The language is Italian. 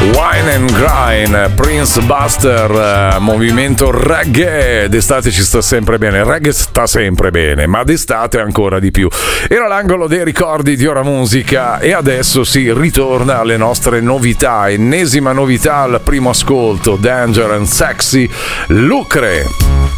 Wine and Grind, Prince Buster, movimento reggae. D'estate ci sta sempre bene, il reggae sta sempre bene, ma d'estate ancora di più. Era l'angolo dei ricordi di Ora Musica e adesso si ritorna alle nostre novità. Ennesima novità al primo ascolto, Danger and Sexy, Lucre.